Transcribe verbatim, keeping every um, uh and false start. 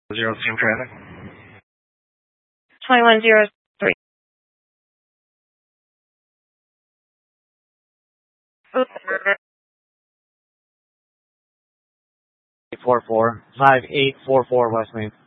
Zero team traffic. twenty-one zero three. four four five eight four four West Main.